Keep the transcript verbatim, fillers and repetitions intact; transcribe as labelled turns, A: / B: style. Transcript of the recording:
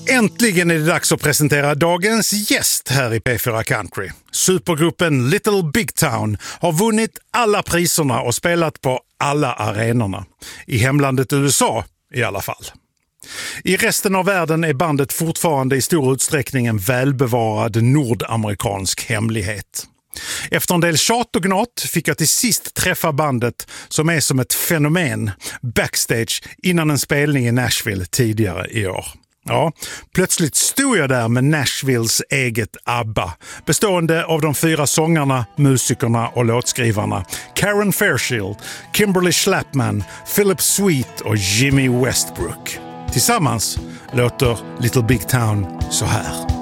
A: Äntligen är det dags att presentera dagens gäst här i P fyra Country. Supergruppen Little Big Town har vunnit alla priserna och spelat på alla arenorna. I hemlandet U S A i alla fall. I resten av världen är bandet fortfarande i stor utsträckning en välbevarad nordamerikansk hemlighet. Efter en del tjat och gnat fick jag till sist träffa bandet som är som ett fenomen backstage innan en spelning i Nashville tidigare i år. Ja, plötsligt stod jag där med Nashvilles eget ABBA, bestående av de fyra sångarna, musikerna och låtskrivarna Karen Fairchild, Kimberly Schlapman, Philip Sweet och Jimmy Westbrook. Tillsammans låter Little Big Town så här.